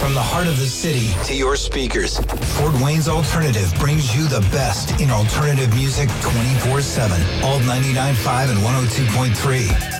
From the heart of the city to your speakers, Fort Wayne's Alternative brings you the best in alternative music 24/7. Alt 99.5 and 102.3.